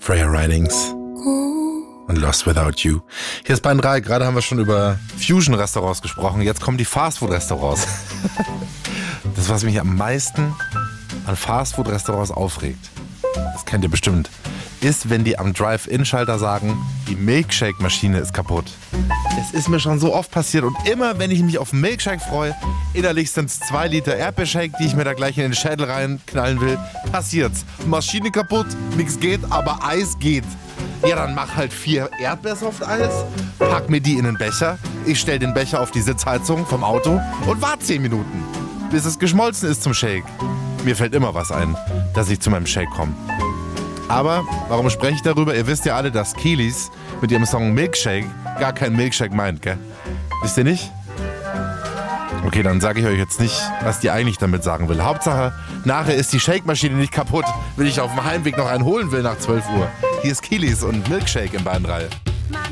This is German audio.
Freya Ridings und Lost Without You. Hier ist Bayern 3. Gerade haben wir schon über Fusion-Restaurants gesprochen. Jetzt kommen die Fastfood-Restaurants. Das, was mich am meisten an Fastfood-Restaurants aufregt, das kennt ihr bestimmt, ist, wenn die am Drive-In-Schalter sagen, die Milkshake-Maschine ist kaputt. Es ist mir schon so oft passiert und immer, wenn ich mich auf einen Milkshake freue, innerlich sind es 2 Liter Erdbeershake, die ich mir da gleich in den Schädel reinknallen will, passiert's. Maschine kaputt, nichts geht, aber Eis geht. Ja, dann mach halt 4 Erdbeersoft-Eis, pack mir die in den Becher, ich stell den Becher auf die Sitzheizung vom Auto und warte 10 Minuten, bis es geschmolzen ist zum Shake. Mir fällt immer was ein, dass ich zu meinem Shake komme. Aber warum spreche ich darüber? Ihr wisst ja alle, dass Kelis mit ihrem Song Milkshake gar kein Milkshake meint, gell? Wisst ihr nicht? Okay, dann sage ich euch jetzt nicht, was die eigentlich damit sagen will. Hauptsache, nachher ist die Shake-Maschine nicht kaputt, wenn ich auf dem Heimweg noch einen holen will nach 12 Uhr. Hier ist Kelis und Milkshake in Bayern 3.